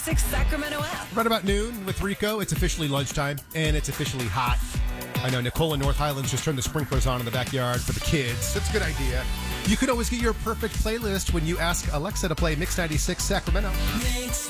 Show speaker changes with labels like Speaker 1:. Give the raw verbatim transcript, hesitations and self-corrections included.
Speaker 1: Six Sacramento app.
Speaker 2: Right about noon with Rico. It's officially lunchtime, and it's officially hot. I know Nicole in North Highlands just turned the sprinklers on in the backyard for the kids. That's a good idea. You could always get your perfect playlist when you ask Alexa to play Mix ninety-six Sacramento.
Speaker 1: Mix